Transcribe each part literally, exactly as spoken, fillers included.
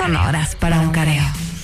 sonoras para un careo.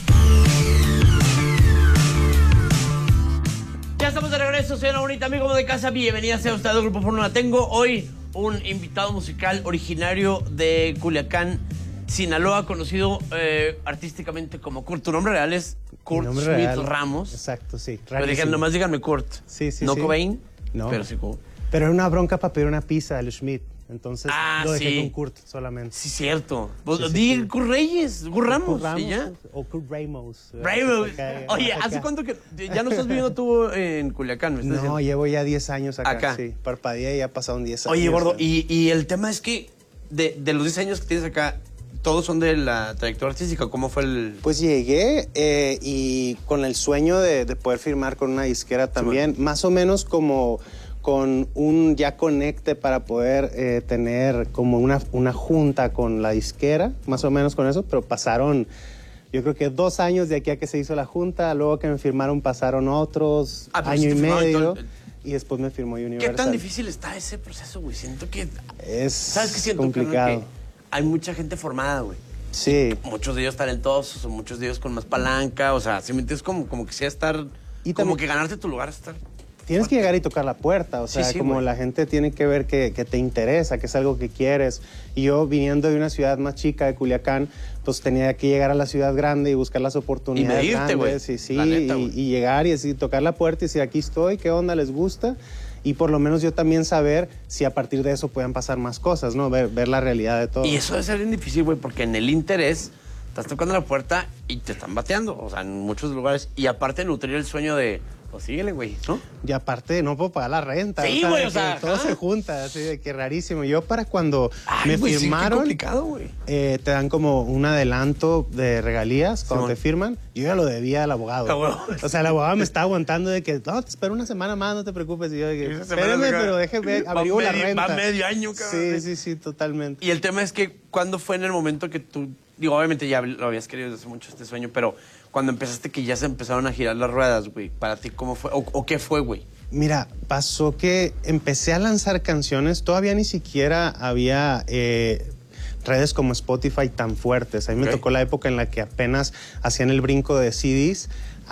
Ya estamos de regreso, soy una bonita amigo de casa. Bienvenida sea usted al Grupo Fórmula. Tengo hoy un invitado musical originario de Culiacán, Sinaloa, conocido eh, artísticamente como Kurt. Tu nombre real es Kurt Smith real. Ramos. Exacto, sí. Pero digan, nomás díganme Kurt. Sí, sí, no sí. Cobain, no. Pero sí como... Pero era una bronca para pedir una pizza al Schmidt. Entonces ah, lo dejé sí. con Kurt solamente. Sí, cierto. Sí, sí, Di sí. Kurt Reyes, Kurt Ramos, Kurt Ramos y ya. O Kurt Ramos. Ramos. Acá, Oye, acá. ¿hace cuánto que ya no estás viviendo tú en Culiacán? ¿Me estás No, diciendo? llevo ya diez años acá. Acá. Sí, parpadeé y ya pasaron diez años. Oye, gordo, ¿sabes? y, y el tema es que de, de los diez años que tienes acá, ¿todos son de la trayectoria artística? ¿Cómo fue el...? Pues llegué eh, y con el sueño de, de poder firmar con una disquera también, sí, bueno. Más o menos como con un ya conecte para poder eh, tener como una, una junta con la disquera, más o menos con eso, pero pasaron, yo creo que dos años de aquí a que se hizo la junta, luego que me firmaron pasaron otros ah, año y medio. El... Y después me firmó Universal. ¿Qué tan difícil está ese proceso, güey? Siento que... Es ¿sabes qué siento, complicado. Que hay mucha gente formada, güey. Sí. Muchos de ellos talentosos, o muchos de ellos con más palanca, o sea, simplemente es como, como que sea estar... Y como también, que ganarte tu lugar, estar... Tienes que llegar y tocar la puerta, o sea, sí, sí, como güey. La gente tiene que ver que, que te interesa, que es algo que quieres. Y yo, viniendo de una ciudad más chica, de Culiacán, pues tenía que llegar a la ciudad grande y buscar las oportunidades y medirte, grandes. Wey. Y sí, neta, y, y llegar y así, tocar la puerta y decir, aquí estoy, ¿qué onda? ¿Les gusta? Y por lo menos yo también saber si a partir de eso puedan pasar más cosas, ¿no? Ver, ver la realidad de todo. Y eso debe ser bien difícil, güey, porque en el interés estás tocando la puerta y te están bateando, o sea, en muchos lugares. Y aparte nutrir el sueño de... pues síguele, güey, ¿no? Y aparte no puedo pagar la renta. Sí, güey, o sea, todo ajá. se junta, así de que rarísimo. Yo para cuando Ay, me güey, firmaron, sí, qué complicado, güey. Eh, te dan como un adelanto de regalías cuando sí, te firman. Yo ya lo debía al abogado. Ah, bueno. O sea, el abogado me estaba aguantando de que, no, te espero una semana más, no te preocupes. Y yo de que, espérame, pero déjeme, averiguo la renta. Va medio año, cabrón. Sí, sí, sí, totalmente. Y el tema es que, ¿cuándo fue en el momento que tú... digo, obviamente ya lo habías querido desde hace mucho este sueño, pero cuando empezaste que ya se empezaron a girar las ruedas, güey, para ti, ¿cómo fue? ¿O, o qué fue, güey? Mira, pasó que empecé a lanzar canciones, todavía ni siquiera había eh, redes como Spotify tan fuertes. A mí okay. me tocó la época en la que apenas hacían el brinco de C Ds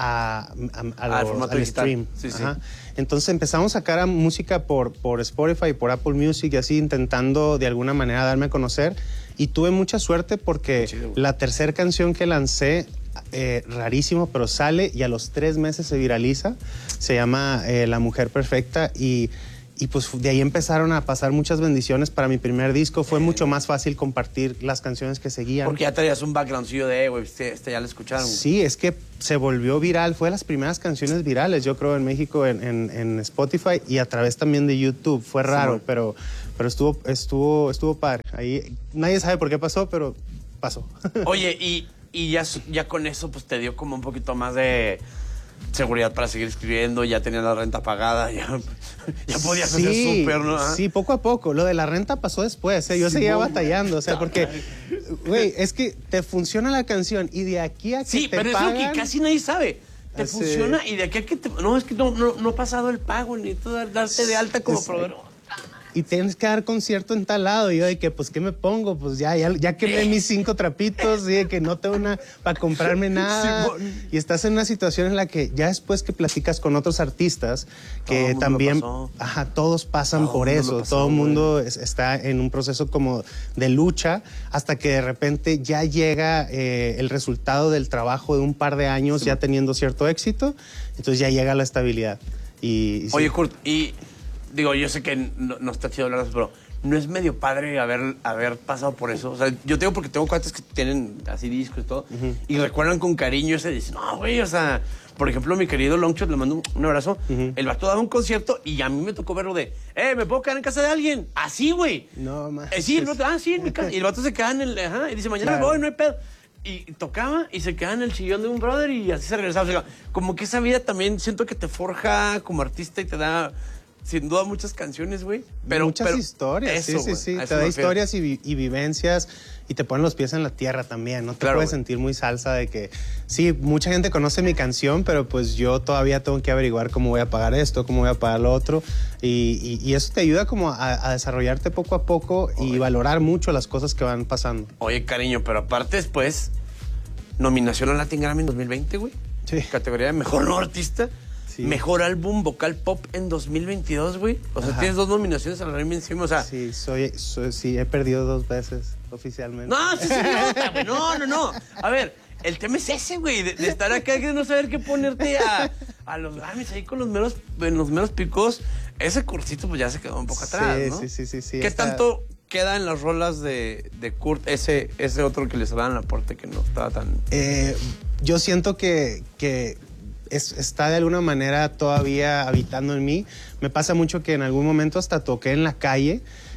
a, a, a ah, los, al stream. Sí, sí. Ajá. Entonces empezamos a sacar música por, por Spotify, por Apple Music y así, intentando de alguna manera darme a conocer. Y tuve mucha suerte porque chido, la tercera canción que lancé, eh, rarísimo, pero sale y a los tres meses se viraliza. Se llama eh, La Mujer Perfecta y, y pues de ahí empezaron a pasar muchas bendiciones para mi primer disco. Fue mucho más fácil compartir las canciones que seguían. Porque ya traías un backgroundcillo de, güey, este, este ya lo escucharon. Sí, es que se volvió viral. Fue de las primeras canciones virales, yo creo, en México, en, en, en Spotify y a través también de YouTube. Fue raro, sí, pero... Pero estuvo, estuvo, estuvo padre. Ahí nadie sabe por qué pasó, pero pasó. Oye, y, y ya, ya con eso pues te dio como un poquito más de seguridad para seguir escribiendo, ya tenías la renta pagada, ya, ya podías sí, hacer súper, ¿no? ¿Ah? Sí, poco a poco. Lo de la renta pasó después, ¿eh? Yo sí, seguía batallando, o sea, porque, güey, es que te funciona la canción y de aquí a que sí, te pero pagan, es lo que casi nadie sabe. Te así, funciona y de aquí a que te... No, es que no, no, no ha pasado el pago, ni tú darte de alta como proveedor. Y tienes que dar concierto en tal lado. Y yo de que, pues, ¿qué me pongo? Pues ya, ya, ya quemé mis cinco trapitos y de que no tengo una para comprarme nada. Sí, y estás en una situación en la que ya después que platicas con otros artistas, que todo también, ajá, todos pasan todo por eso. Pasó, todo el mundo es, está en un proceso como de lucha hasta que de repente ya llega eh, el resultado del trabajo de un par de años sí, ya teniendo cierto éxito. Entonces ya llega la estabilidad. Y, y Oye, sí. Kurt, y... digo, yo sé que no, no está chido hablar de eso, pero ¿no es medio padre haber, haber pasado por eso? O sea, yo tengo porque tengo cuates que tienen así discos y todo, uh-huh. y recuerdan con cariño ese, dicen, no, güey, o sea, por ejemplo, mi querido Longshot, le mando un, un abrazo, uh-huh. el vato daba un concierto y a mí me tocó verlo de, eh, ¿me puedo quedar en casa de alguien? Así, güey. No, más. Eh, sí, el vato, ah, sí, en mi casa. Y el vato se queda en el, ajá, y dice, mañana claro. me voy, no hay pedo. Y tocaba y se quedaba en el sillón de un brother y así se regresaba. O sea, como que esa vida también siento que te forja como artista y te da... sin duda muchas canciones, güey. Pero muchas pero historias, eso, sí, sí, sí. Te da historias y, vi y vivencias y te ponen los pies en la tierra también. No te claro, puedes güey. sentir muy salsa de que... Sí, mucha gente conoce mi canción, pero pues yo todavía tengo que averiguar cómo voy a pagar esto, cómo voy a pagar lo otro. Y, y, y eso te ayuda como a, a desarrollarte poco a poco y Oye. valorar mucho las cosas que van pasando. Oye, cariño, pero aparte después nominación al Latin Grammy en dos mil veinte, güey. Sí. Categoría de Mejor Nuevo Artista. Sí. Mejor Álbum Vocal Pop en dos mil veintidós, güey. O sea, Ajá. tienes dos nominaciones al Grammy encima, o sea... Sí, soy, soy, sí, he perdido dos veces oficialmente. No, sí, sí, no, güey. No, no, no. A ver, el tema es ese, güey, de, de estar acá y no saber qué ponerte a, a los Grammys ahí con los meros, en los meros picos. Ese cursito, pues ya se quedó un poco atrás, Sí, ¿no? sí, sí, sí, sí. ¿Qué Está- tanto queda en las rolas de, de Kurt, ese, ese otro que les daban el aporte que no estaba tan... Eh, yo siento que, que es- está de alguna manera todavía habitando en mí. Me pasa mucho que en algún momento hasta toqué en la calle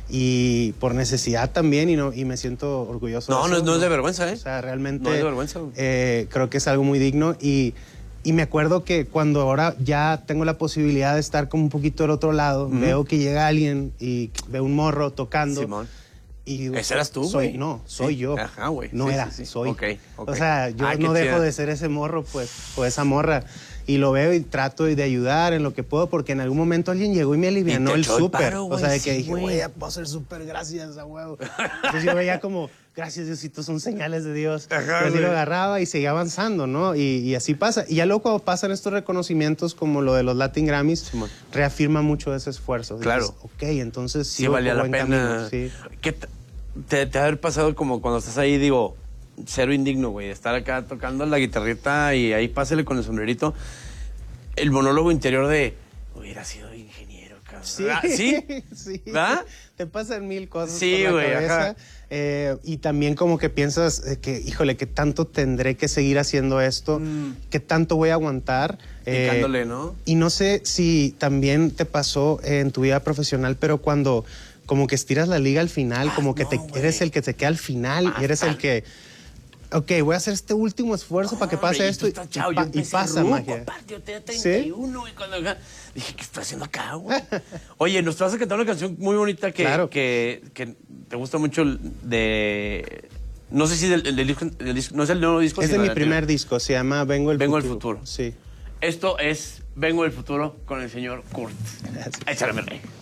y por necesidad también y, no, y me siento orgulloso. No, de no, eso, no es de vergüenza, ¿eh? O sea, realmente No es de vergüenza, güey. eh, creo que es algo muy digno y, y me acuerdo que cuando ahora ya tengo la posibilidad de estar como un poquito del otro lado, Ujú. veo que llega alguien y veo un morro tocando. Simón. Y digo, ¿Ese eras tú, soy, güey? No, soy Sí. yo. Ajá, güey. No Sí, era, sí, sí. soy. Ok, ok. O sea, yo Ah, qué no dejo chida. de ser ese morro, pues, o esa morra. Y lo veo y trato de ayudar en lo que puedo, porque en algún momento alguien llegó y me alivianó Y te el echó el súper. paro, O güey, sea, de sí, que dije, güey. güey, ya puedo hacer súper, gracias a huevo. Entonces yo veía como, gracias Diosito, son señales de Dios. Ajá, Y así güey. lo agarraba y seguía avanzando, ¿no? Y, y así pasa. Y ya luego cuando pasan estos reconocimientos como lo de los Latin Grammys, Simón. reafirma mucho ese esfuerzo. Claro. Dices, ok, entonces Sí, sigo valía por la buen pena. camino, sí. ¿Qué te, te, te ha de haber pasado como cuando estás ahí, digo, cero indigno, güey, de estar acá tocando la guitarrita y ahí pásale con el sombrerito? El monólogo interior de, hubiera sido ingeniero, cabrón. Sí, ¿Ah? ¿Sí? sí. ¿verdad? Te pasan mil cosas Sí, por la güey, cabeza. ajá. Eh, y también como que piensas eh, que, híjole, que tanto tendré que seguir haciendo esto, Mm. que tanto voy a aguantar. Eh, Picándole, ¿no? Y no sé si también te pasó en tu vida profesional, pero cuando como que estiras la liga al final, Ah, como que no, te, güey. eres el que te queda al final y eres el que... Ok, voy a hacer este último esfuerzo para que pase Hombre, y esto tú y, estás y chavo, yo pa- y empecé pasa ruco, magia. aparte, yo tenía ¿Sí? treinta y uno y cuando acá, dije, ¿qué estoy haciendo acá, güey? Oye, nos vas a cantar una canción muy bonita que, Claro. que, que te gusta mucho el de... No sé si del, del disco, del disco- no es el nuevo disco. Es de sino mi del primer anterior. disco, se llama Vengo el Vengo el futuro. futuro. Sí. Esto es Vengo del futuro con el señor Kurt. Gracias. Échale, mi rey.